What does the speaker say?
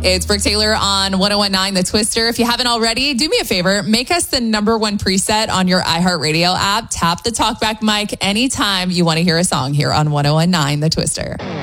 It's Brooke Taylor on 101.9 The Twister. If you haven't already, do me a favor. Make us the number one preset on your iHeartRadio app. Tap the talkback mic anytime you want to hear a song here on 101.9 The Twister.